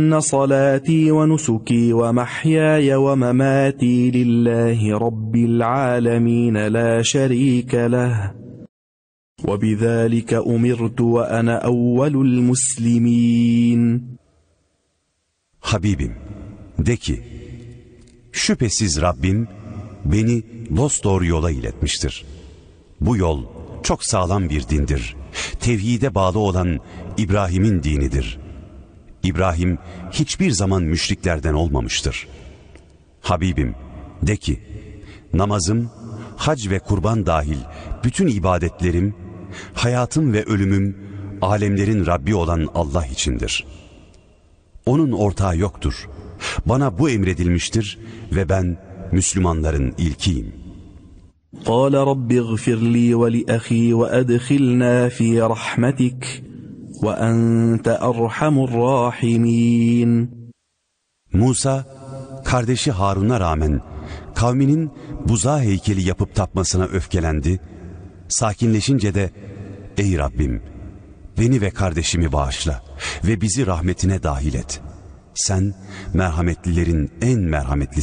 صلاتي ونسكي ومحياي ومماتي لله رب العالمين لا شريك له وبذلك أمرت وأنا أول المسلمين. Habibim, de ki, şüphesiz Rabbim beni dosdoğru yola iletmiştir. Bu yol çok sağlam bir dindir. Tevhide bağlı olan İbrahim'in dinidir. İbrahim hiçbir zaman müşriklerden olmamıştır. Habibim, de ki, namazım, hac ve kurban dahil bütün ibadetlerim, hayatım ve ölümüm, alemlerin Rabbi olan Allah içindir. Onun ortağı yoktur. Bana bu emredilmiştir ve ben Müslümanların ilkiyim. قال رب اغفر لي ولأخي وأدخلنا في رحمتك وأنت أرحم الراحمين. Musa, kardeşi Harun'a rağmen kavminin buzağı heykeli yapıp tapmasına öfkelendi. Sakinleşince de, ey Rabbim, beni ve kardeşimi bağışla ve bizi rahmetine dahil et. Sen merhametlilerin en merhametlisi.